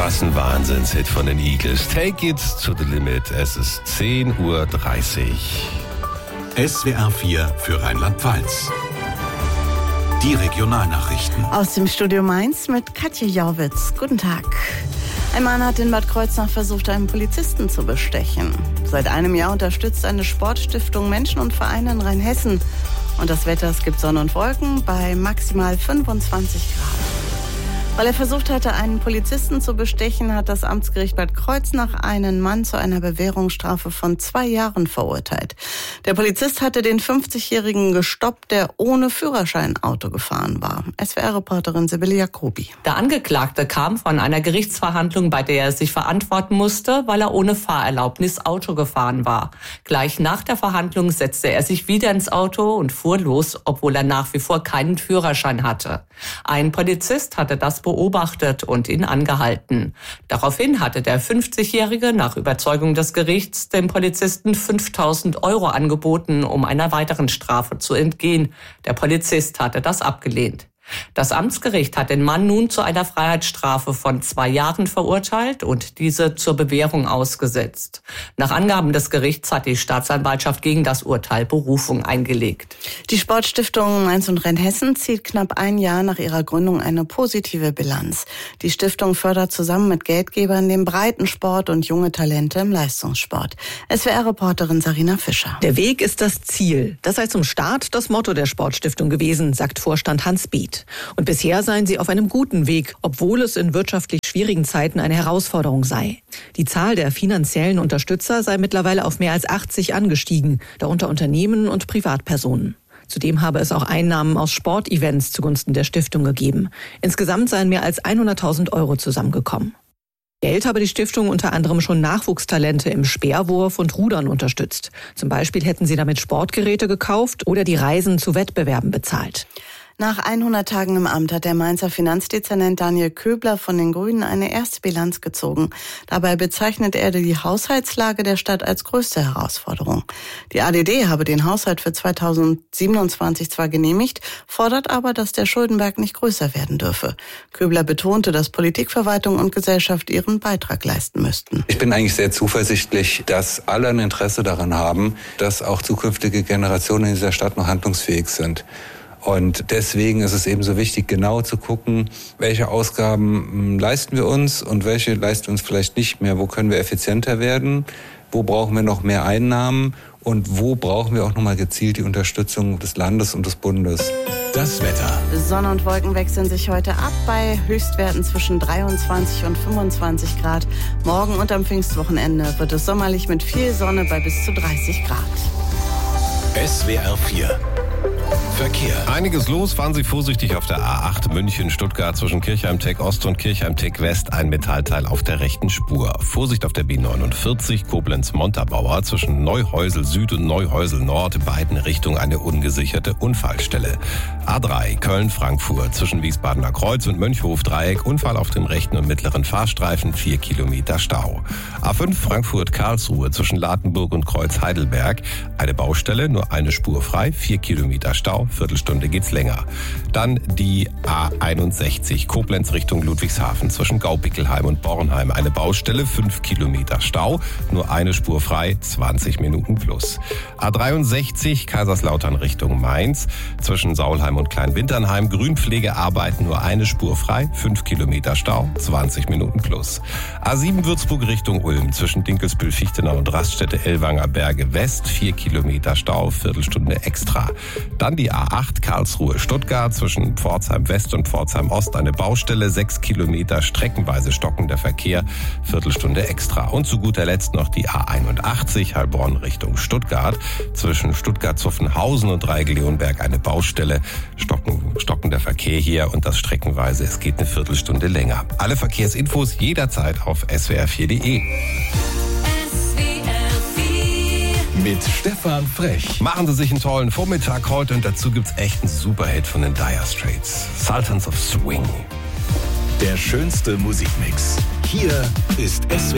Was ein Wahnsinnshit von den Eagles. Take it to the limit. Es ist 10:30 Uhr. SWR 4 für Rheinland-Pfalz. Die Regionalnachrichten. Aus dem Studio Mainz mit Katja Jauwitz. Guten Tag. Ein Mann hat in Bad Kreuznach versucht, einen Polizisten zu bestechen. Seit einem Jahr unterstützt eine Sportstiftung Menschen und Vereine in Rheinhessen. Und das Wetter, es gibt Sonne und Wolken bei maximal 25 Grad. Weil er versucht hatte, einen Polizisten zu bestechen, hat das Amtsgericht Bad Kreuznach einen Mann zu einer Bewährungsstrafe von 2 Jahren verurteilt. Der Polizist hatte den 50-Jährigen gestoppt, der ohne Führerschein Auto gefahren war. SWR-Reporterin Sibylle Jacobi. Der Angeklagte kam von einer Gerichtsverhandlung, bei der er sich verantworten musste, weil er ohne Fahrerlaubnis Auto gefahren war. Gleich nach der Verhandlung setzte er sich wieder ins Auto und fuhr los, obwohl er nach wie vor keinen Führerschein hatte. Ein Polizist hatte das beobachtet und ihn angehalten. Daraufhin hatte der 50-Jährige nach Überzeugung des Gerichts dem Polizisten 5.000 € angeboten, um einer weiteren Strafe zu entgehen. Der Polizist hatte das abgelehnt. Das Amtsgericht hat den Mann nun zu einer Freiheitsstrafe von 2 Jahren verurteilt und diese zur Bewährung ausgesetzt. Nach Angaben des Gerichts hat die Staatsanwaltschaft gegen das Urteil Berufung eingelegt. Die Sportstiftung Mainz und Rheinhessen zieht knapp 1 Jahr nach ihrer Gründung eine positive Bilanz. Die Stiftung fördert zusammen mit Geldgebern den Breitensport und junge Talente im Leistungssport. SWR-Reporterin Sarina Fischer. Der Weg ist das Ziel. Das sei zum Start das Motto der Sportstiftung gewesen, sagt Vorstand Hans Biet. Und bisher seien sie auf einem guten Weg, obwohl es in wirtschaftlich schwierigen Zeiten eine Herausforderung sei. Die Zahl der finanziellen Unterstützer sei mittlerweile auf mehr als 80 angestiegen, darunter Unternehmen und Privatpersonen. Zudem habe es auch Einnahmen aus Sportevents zugunsten der Stiftung gegeben. Insgesamt seien mehr als 100.000 € zusammengekommen. Geld habe die Stiftung unter anderem schon Nachwuchstalente im Speerwurf und Rudern unterstützt. Zum Beispiel hätten sie damit Sportgeräte gekauft oder die Reisen zu Wettbewerben bezahlt. Nach 100 Tagen im Amt hat der Mainzer Finanzdezernent Daniel Köbler von den Grünen eine erste Bilanz gezogen. Dabei bezeichnet er die Haushaltslage der Stadt als größte Herausforderung. Die ADD habe den Haushalt für 2027 zwar genehmigt, fordert aber, dass der Schuldenberg nicht größer werden dürfe. Köbler betonte, dass Politik, Verwaltung und Gesellschaft ihren Beitrag leisten müssten. Ich bin eigentlich sehr zuversichtlich, dass alle ein Interesse daran haben, dass auch zukünftige Generationen in dieser Stadt noch handlungsfähig sind. Und deswegen ist es eben so wichtig, genau zu gucken, welche Ausgaben leisten wir uns und welche leisten wir uns vielleicht nicht mehr. Wo können wir effizienter werden? Wo brauchen wir noch mehr Einnahmen? Und wo brauchen wir auch nochmal gezielt die Unterstützung des Landes und des Bundes? Das Wetter. Sonne und Wolken wechseln sich heute ab bei Höchstwerten zwischen 23 und 25 Grad. Morgen und am Pfingstwochenende wird es sommerlich mit viel Sonne bei bis zu 30 Grad. SWR 4 Verkehr. Einiges los. Fahren Sie vorsichtig auf der A8 München-Stuttgart zwischen Kirchheim-Tech Ost und Kirchheim-Tech West. Ein Metallteil auf der rechten Spur. Vorsicht auf der B49 Koblenz-Montabaur zwischen Neuhäusel Süd und Neuhäusel Nord. Beiden Richtungen eine ungesicherte Unfallstelle. A3 Köln-Frankfurt zwischen Wiesbadener Kreuz und Mönchhof-Dreieck. Unfall auf dem rechten und mittleren Fahrstreifen. 4 Kilometer Stau. A5 Frankfurt-Karlsruhe zwischen Ladenburg und Kreuz-Heidelberg. Eine Baustelle, nur eine Spur frei. 4 Kilometer Stau, Viertelstunde geht's länger. Dann die A61 Koblenz Richtung Ludwigshafen zwischen Gaubickelheim und Bornheim. Eine Baustelle, 5 Kilometer Stau, nur eine Spur frei, 20 Minuten plus. A63 Kaiserslautern Richtung Mainz zwischen Saulheim und Kleinwinternheim. Grünpflegearbeiten, nur eine Spur frei, 5 Kilometer Stau, 20 Minuten plus. A7 Würzburg Richtung Ulm zwischen Dinkelsbühl-Fichtenau und Raststätte Ellwanger Berge West. 4 Kilometer Stau, Viertelstunde extra. Dann die A8 Karlsruhe-Stuttgart zwischen Pforzheim West und Pforzheim Ost. Eine Baustelle, 6 Kilometer streckenweise stockender Verkehr, Viertelstunde extra. Und zu guter Letzt noch die A81 Heilbronn Richtung Stuttgart zwischen Stuttgart-Zuffenhausen und Dreieck-Leonberg. Eine Baustelle, stockender Verkehr hier und das streckenweise. Es geht eine Viertelstunde länger. Alle Verkehrsinfos jederzeit auf swr4.de. Mit Stefan Frech. Machen Sie sich einen tollen Vormittag heute und dazu gibt's echt einen Superhit von den Dire Straits. Sultans of Swing. Der schönste Musikmix. Hier ist SWR